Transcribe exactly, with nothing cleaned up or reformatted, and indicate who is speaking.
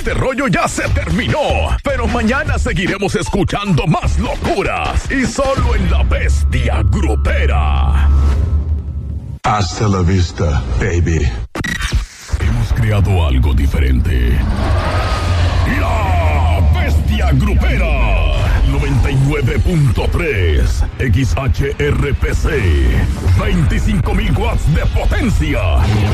Speaker 1: este rollo ya se terminó, pero mañana seguiremos escuchando más locuras y solo en La Bestia Grupera.
Speaker 2: Hasta la vista, baby.
Speaker 1: Hemos creado algo diferente. La Bestia Grupera. noventa y nueve punto tres X H R P C. veinticinco mil watts de potencia.